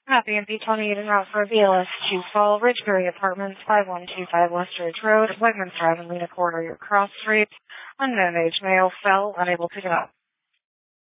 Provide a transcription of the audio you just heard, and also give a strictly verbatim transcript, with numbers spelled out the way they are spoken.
Happy and Beach on Eden route for B L S two Fall, Ridgebury Apartments, five one two five West Ridge Road, Wegmans Drive and Lena Corridor, Cross Street. Unknown age male fell, unable to get up.